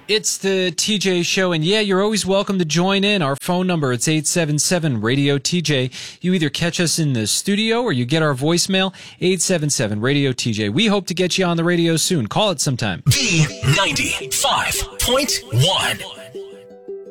It's the TJ Show, and yeah, you're always welcome to join in. Our phone number, it's 877-RADIO-TJ. You either catch us in the studio or you get our voicemail, 877-RADIO-TJ. We hope to get you on the radio soon. Call it sometime. B95.1